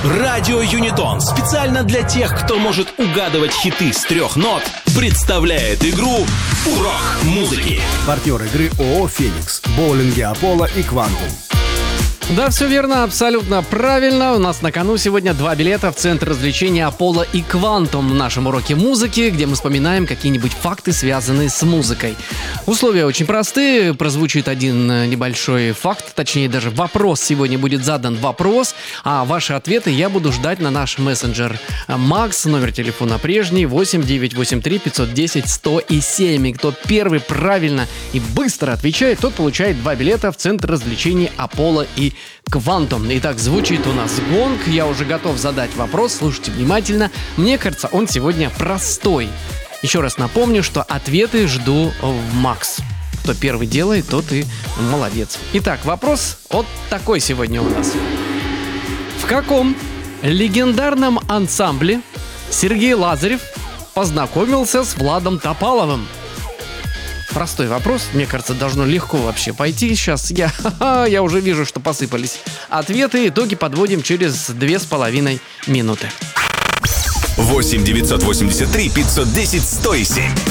Радио Юнитон специально для тех, кто может угадывать хиты с 3 нот, представляет игру «Урок музыки». Партнер игры ООО «Феникс», боулинги «Аполло» и «Квантум». Да, все верно, абсолютно правильно. У нас на кону сегодня 2 билета в Центр развлечений «Аполло» и «Квантум» в нашем уроке музыки, где мы вспоминаем какие-нибудь факты, связанные с музыкой. Условия очень простые. Прозвучит один небольшой факт, точнее даже вопрос. Сегодня будет задан вопрос, а ваши ответы я буду ждать на наш мессенджер Макс. Номер телефона прежний 8 983 510 107. И кто первый правильно и быстро отвечает, тот получает 2 билета в Центр развлечений «Аполло» и «Квантум». Итак, звучит у нас гонг. Я уже готов задать вопрос. Слушайте внимательно. Мне кажется, он сегодня простой. Еще раз напомню, что ответы жду в Макс. Кто первый делает, тот и молодец. Итак, вопрос вот такой сегодня у нас. В каком легендарном ансамбле Сергей Лазарев познакомился с Владом Топаловым? Простой вопрос, мне кажется, должно легко вообще пойти. Сейчас я уже вижу, что посыпались ответы. Итоги подводим через 2,5 минуты. 8 983 510 107.